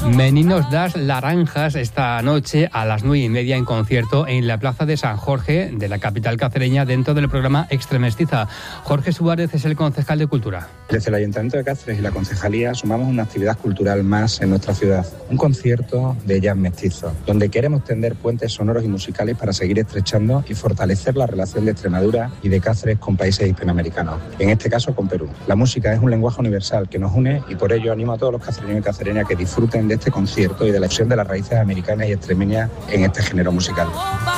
Meninos das Laranjas esta noche a las 9:30 en concierto en la Plaza de San Jorge de la capital cacereña dentro del programa Extremestiza. Jorge Suárez es el concejal de Cultura. Desde el Ayuntamiento de Cáceres y la Concejalía sumamos una actividad cultural más en nuestra ciudad. Un concierto de jazz mestizo, donde queremos tender puentes sonoros y musicales para seguir estrechando y fortalecer la relación de Extremadura y de Cáceres con países hispanoamericanos, en este caso con Perú. La música es un lenguaje universal que nos une y por ello animo a todos los cacereños y cacereñas que disfruten de este concierto y de la fusión de las raíces americanas y extremeñas en este género musical.